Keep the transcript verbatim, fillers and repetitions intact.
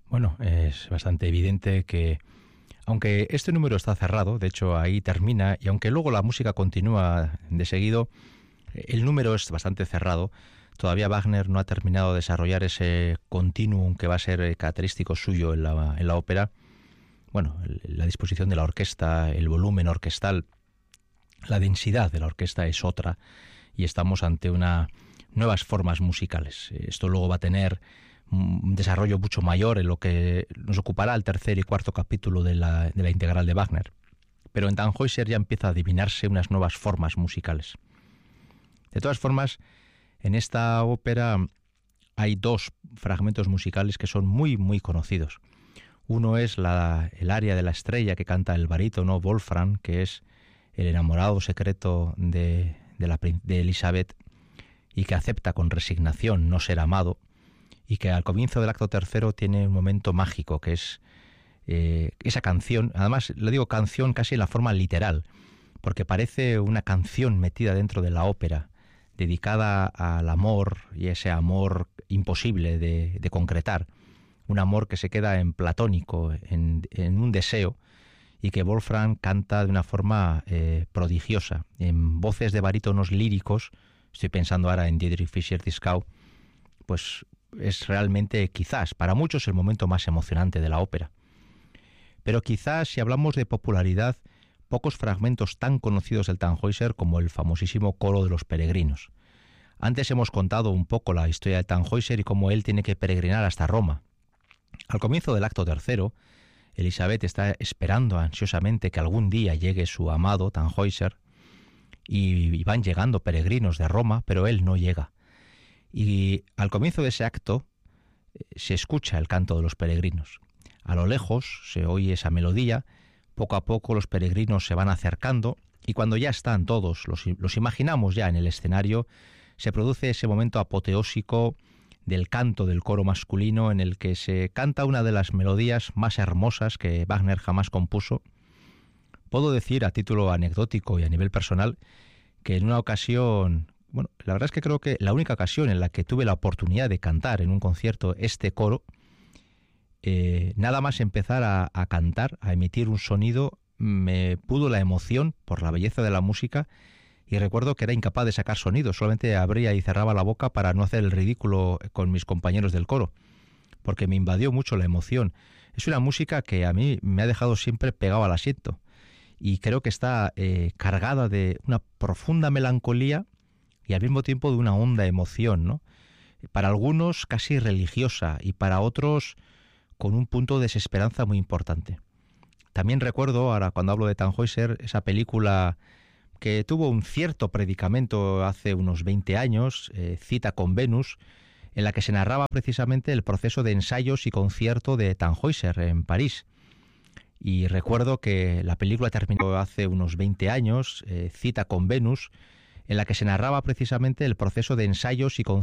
Bueno, es bastante evidente que, aunque este número está cerrado, de hecho ahí termina, y aunque luego la música continúa de seguido, el número es bastante cerrado. Todavía Wagner no ha terminado de desarrollar ese continuum que va a ser característico suyo en la, en la ópera. Bueno, la disposición de la orquesta, el volumen orquestal, la densidad de la orquesta es otra, y estamos ante una nuevas formas musicales. Esto luego va a tener un desarrollo mucho mayor en lo que nos ocupará el tercer y cuarto capítulo de la, de la integral de Wagner. Pero en Tannhäuser ya empieza a adivinarse unas nuevas formas musicales. De todas formas, en esta ópera hay dos fragmentos musicales que son muy, muy conocidos. Uno es la, el aria de la estrella que canta el barítono Wolfram, que es el enamorado secreto de, de, la, de Elizabeth, y que acepta con resignación no ser amado, y que al comienzo del acto tercero tiene un momento mágico, que es eh, esa canción. Además, le digo canción casi en la forma literal, porque parece una canción metida dentro de la ópera, dedicada al amor, y ese amor imposible de, de concretar, un amor que se queda en platónico, en, en un deseo, y que Wolfram canta de una forma eh, prodigiosa, en voces de barítonos líricos. Estoy pensando ahora en Dietrich Fischer-Dieskau. Pues es realmente, quizás, para muchos el momento más emocionante de la ópera. Pero quizás, si hablamos de popularidad, pocos fragmentos tan conocidos del Tannhäuser como el famosísimo coro de los peregrinos. Antes hemos contado un poco la historia de Tannhäuser y cómo él tiene que peregrinar hasta Roma. Al comienzo del acto tercero, Elizabeth está esperando ansiosamente que algún día llegue su amado Tannhäuser, y van llegando peregrinos de Roma, pero él no llega. Y al comienzo de ese acto se escucha el canto de los peregrinos. A lo lejos se oye esa melodía. Poco a poco los peregrinos se van acercando, y cuando ya están todos, los, los imaginamos ya en el escenario, se produce ese momento apoteósico del canto del coro masculino, en el que se canta una de las melodías más hermosas que Wagner jamás compuso. Puedo decir, a título anecdótico y a nivel personal, que en una ocasión, bueno, la verdad es que creo que la única ocasión en la que tuve la oportunidad de cantar en un concierto este coro, eh, nada más empezar a, a cantar, a emitir un sonido, me pudo la emoción por la belleza de la música, y recuerdo que era incapaz de sacar sonido, solamente abría y cerraba la boca para no hacer el ridículo con mis compañeros del coro, porque me invadió mucho la emoción. Es una música que a mí me ha dejado siempre pegado al asiento, y creo que está eh, cargada de una profunda melancolía y al mismo tiempo de una honda emoción, ¿no? Para algunos casi religiosa, y para otros con un punto de desesperanza muy importante. También recuerdo, ahora cuando hablo de Tannhäuser, esa película que tuvo un cierto predicamento hace unos veinte años, eh, Cita con Venus, en la que se narraba precisamente el proceso de ensayos y concierto de Tannhäuser en París. Y recuerdo que la película terminó hace unos veinte años, eh, Cita con Venus, en la que se narraba precisamente el proceso de ensayos y conciertos